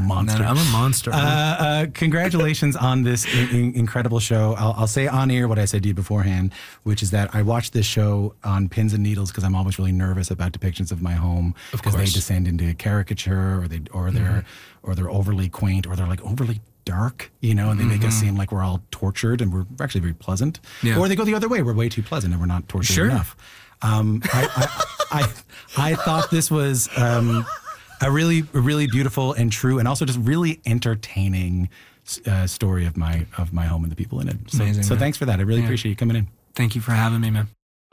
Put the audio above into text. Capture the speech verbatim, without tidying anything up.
monster. I'm a monster. Uh, uh, congratulations on this in, in, incredible show. I'll, I'll say on air what I said to you beforehand, which is that I watched this show on pins and needles because I'm always really nervous about depictions of my home because they descend into caricature or they or they're mm-hmm. or they're overly quaint or they're like overly dark, you know, and they make mm-hmm. us seem like we're all tortured and we're actually very pleasant. Yeah. Or they go the other way. We're way too pleasant and we're not tortured sure. enough. Um, I, I, I, I thought this was um, a really, really beautiful and true and also just really entertaining uh, story of my of my home and the people in it. So, Amazing, so man. thanks for that. I really yeah. appreciate you coming in. Thank you for having me, man.